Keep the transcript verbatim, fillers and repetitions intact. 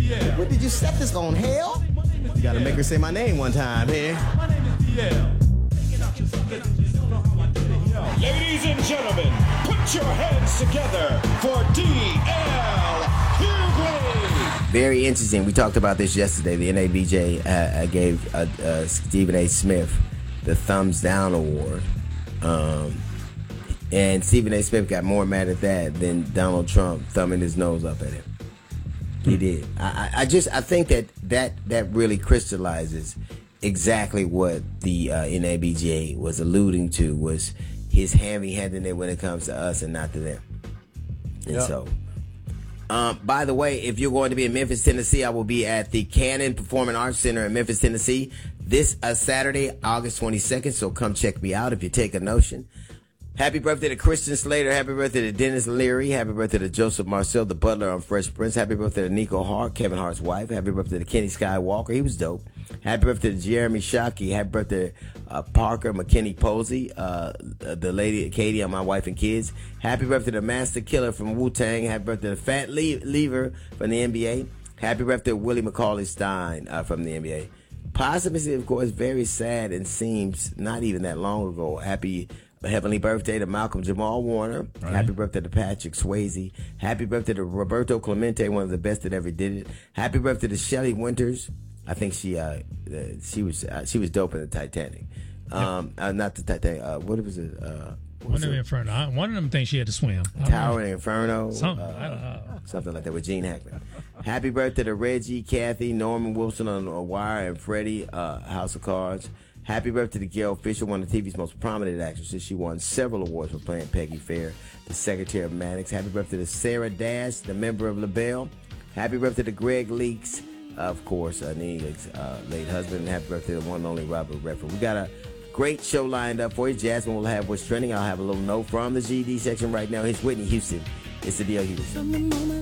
What did you set this on, hell? You gotta make her say my name one time here. Ladies and gentlemen, put your hands together for D L Hughley. Very interesting. We talked about this yesterday. The N A B J uh, gave uh, uh, Stephen A. Smith the Thumbs Down Award. Um, and Stephen A. Smith got more mad at that than Donald Trump thumbing his nose up at him. He did. I, I just I think that, that that really crystallizes exactly what the uh, N A B J was alluding to, was his heavy-handedness when it comes to us and not to them. And yep. so, um, by the way, if you're going to be in Memphis, Tennessee, I will be at the Cannon Performing Arts Center in Memphis, Tennessee this uh, Saturday, August twenty-second. So come check me out if you take a notion. Happy birthday to Christian Slater. Happy birthday to Dennis Leary. Happy birthday to Joseph Marcel, the butler on Fresh Prince. Happy birthday to Nico Hart, Kevin Hart's wife. Happy birthday to Kenny Skywalker. He was dope. Happy birthday to Jeremy Shockey. Happy birthday to uh, Parker McKinney Posey, uh, the lady, Katie, and my wife and kids. Happy birthday to Master Killer from Wu-Tang. Happy birthday to Fat Le- Lever from the N B A. Happy birthday to Willie McCauley Stein uh, from the N B A. Possibly, of course, very sad and seems not even that long ago. Happy heavenly birthday to Malcolm Jamal Warner. Right. Happy birthday to Patrick Swayze. Happy birthday to Roberto Clemente, one of the best that ever did it. Happy birthday to Shelley Winters. I think she uh, uh she was uh, she was dope in the Titanic. Um, yep. uh, not the Titanic. Uh, what was it? Uh, what was one of them Inferno. One of them thinks she had to swim. Tower and Inferno. Something, uh, something like that with Gene Hackman. Happy birthday to Reggie, Kathy, Norman Wilson on A Wire, and Freddie, uh, House of Cards. Happy birthday to Gail Fisher, one of T V's most prominent actresses. She won several awards for playing Peggy Fair, the Secretary of Maddox. Happy birthday to Sarah Dash, the member of LaBelle. Happy birthday to Greg Leaks, of course, uh, Neelix, uh, late husband. And happy birthday to one and only Robert Redford. We got a great show lined up for you. Jasmine will have what's trending. I'll have a little note from the G D section right now. Here's Whitney Houston. It's the D L Houston.